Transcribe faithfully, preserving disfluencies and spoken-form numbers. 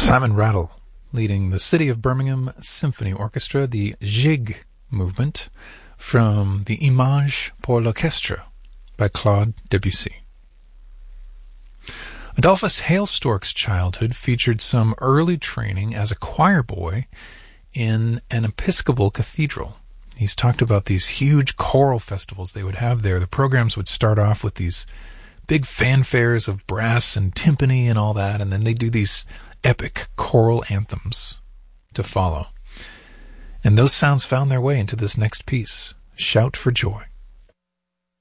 Simon Rattle, leading the City of Birmingham Symphony Orchestra, the Gigue movement from the Image pour l'Orchestre by Claude Debussy. Adolphus Hailstork's childhood featured some early training as a choir boy in an Episcopal cathedral. He's talked about these huge choral festivals they would have there. The programs would start off with these big fanfares of brass and timpani and all that, and then they do these epic choral anthems to follow. And those sounds found their way into this next piece, Shout for Joy.